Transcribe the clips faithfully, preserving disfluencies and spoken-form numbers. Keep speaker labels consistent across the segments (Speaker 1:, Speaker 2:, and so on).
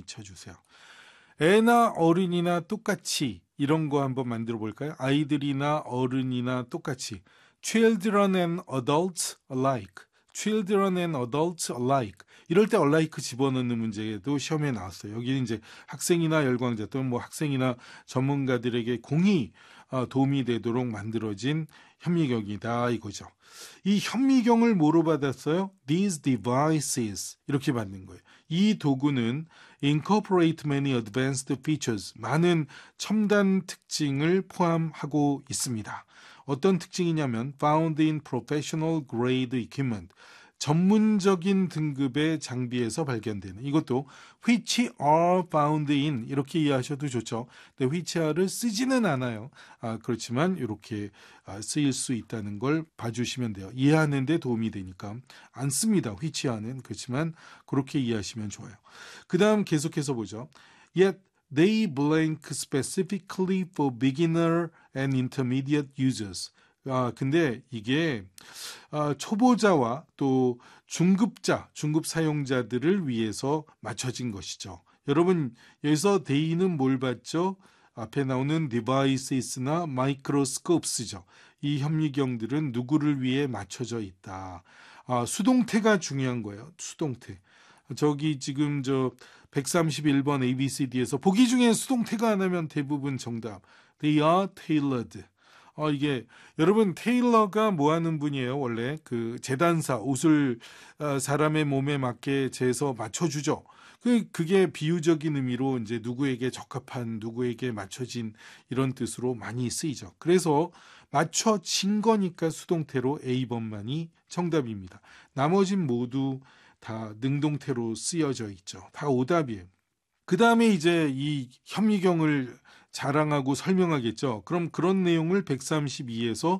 Speaker 1: 많이 쳐주세요. 애나 어른이나 똑같이 이런 거 한번 만들어 볼까요? 아이들이나 어른이나 똑같이. Children and adults alike. Children and adults alike. 이럴 때 alike 집어넣는 문제도 시험에 나왔어요. 여기는 이제 학생이나 열광자 또는 뭐 학생이나 전문가들에게 공히 도움이 되도록 만들어진 현미경이다 이거죠. 이 현미경을 뭐로 받았어요? These devices 이렇게 받는 거예요. 이 도구는 incorporate many advanced features 많은 첨단 특징을 포함하고 있습니다. 어떤 특징이냐면 found in professional grade equipment 전문적인 등급의 장비에서 발견되는 이것도 which are found in 이렇게 이해하셔도 좋죠. 근데 which are를 쓰지는 않아요. 아, 그렇지만 이렇게 아, 쓰일 수 있다는 걸 봐주시면 돼요. 이해하는 데 도움이 되니까 안 씁니다. which are는 그렇지만 그렇게 이해하시면 좋아요. 그 다음 계속해서 보죠. Yet they blank specifically for beginner and intermediate users. 아, 근데 이게 아, 초보자와 또 중급자, 중급 사용자들을 위해서 맞춰진 것이죠. 여러분, 여기서 they는 뭘 봤죠? 앞에 나오는 devices나 microscopes죠. 이 현미경들은 누구를 위해 맞춰져 있다. 아, 수동태가 중요한 거예요. 수동태. 저기 지금 저 백삼십일 번 에이비씨디에서 보기 중에 수동태가 안 하면 대부분 정답. They are tailored. 어, 이게, 여러분, 테일러가 뭐 하는 분이에요? 원래 그 재단사, 옷을 어, 사람의 몸에 맞게 재서 맞춰주죠. 그, 그게 비유적인 의미로 이제 누구에게 적합한, 누구에게 맞춰진 이런 뜻으로 많이 쓰이죠. 그래서 맞춰진 거니까 수동태로 A번만이 정답입니다. 나머진 모두 다 능동태로 쓰여져 있죠. 다 오답이에요. 그 다음에 이제 이 현미경을 자랑하고 설명하겠죠. 그럼 그런 내용을 백삼십이에서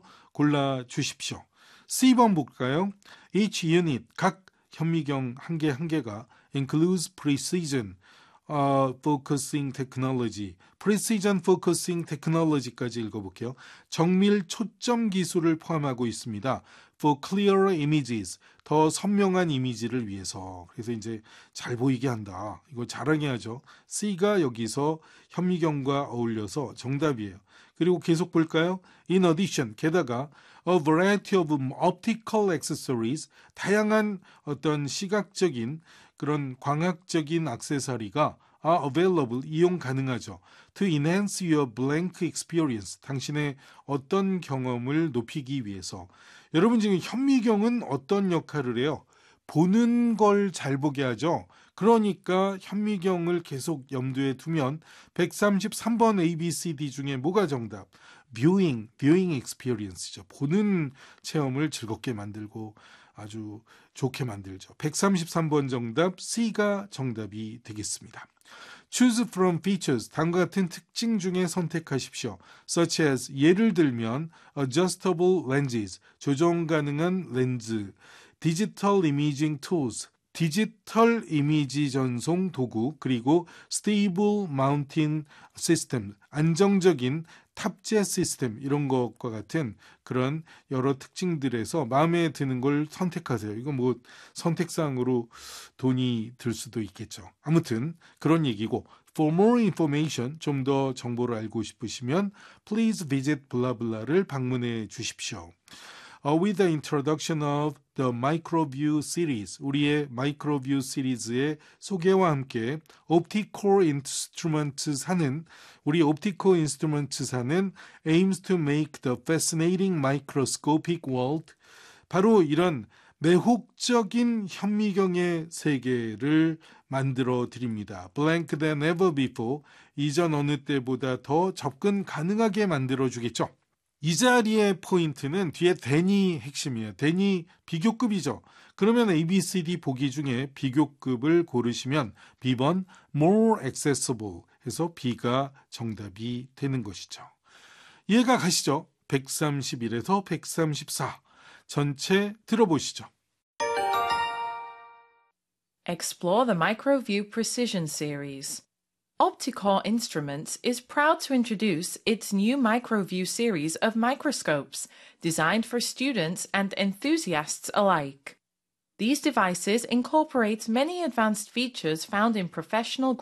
Speaker 1: 골라주십시오. C번 볼까요? Each unit, 각 현미경 한 개 한 개가 includes precision uh, focusing technology. precision focusing technology까지 읽어볼게요. 정밀 초점 기술을 포함하고 있습니다. for clearer images. 더 선명한 이미지를 위해서. 그래서 이제 잘 보이게 한다. 이거 자랑해야죠. C가 여기서 현미경과 어울려서 정답이에요. 그리고 계속 볼까요? In addition, 게다가 a variety of optical accessories, 다양한 어떤 시각적인 그런 광학적인 액세서리가 are available, 이용 가능하죠. To enhance your blank experience, 당신의 어떤 경험을 높이기 위해서. 여러분 지금 현미경은 어떤 역할을 해요? 보는 걸 잘 보게 하죠. 그러니까 현미경을 계속 염두에 두면 백삼십삼 번 에이비씨디 중에 뭐가 정답? viewing, viewing experience죠. 보는 체험을 즐겁게 만들고 아주 좋게 만들죠. 백삼십삼 번 정답 C가 정답이 되겠습니다. Choose from features, 다음과 같은 특징 중에 선택하십시오. Such as, 예를 들면 adjustable lenses, 조정 가능한 렌즈, digital imaging tools, 디지털 이미지 전송 도구, 그리고 stable mounting system, 안정적인 탑재 시스템, 이런 것과 같은 그런 여러 특징들에서 마음에 드는 걸 선택하세요. 이거 뭐 선택사항으로 돈이 들 수도 있겠죠. 아무튼 그런 얘기고, for more information, 좀 더 정보를 알고 싶으시면 please visit 블라블라를 방문해 주십시오. Uh, with the introduction of the Microview series, 우리의 Microview 시리즈의 소개와 함께 Optical Instruments사는 우리 Optical Instruments사는 aims to make the fascinating microscopic world, 바로 이런 매혹적인 현미경의 세계를 만들어 드립니다. Blank than ever before, 이전 어느 때보다 더 접근 가능하게 만들어 주겠죠. 이 자리의 포인트는 뒤에 than이 핵심이에요. than이 비교급이죠. 그러면 에이비씨디 보기 중에 비교급을 고르시면 B번 more accessible 해서 B가 정답이 되는 것이죠. 이해가 가시죠? 백삼십일에서 백삼십사 전체 들어보시죠.
Speaker 2: Explore the Microview Precision Series. Optical Instruments is proud to introduce its new Microview series of microscopes designed for students and enthusiasts alike. These devices incorporate many advanced features found in professional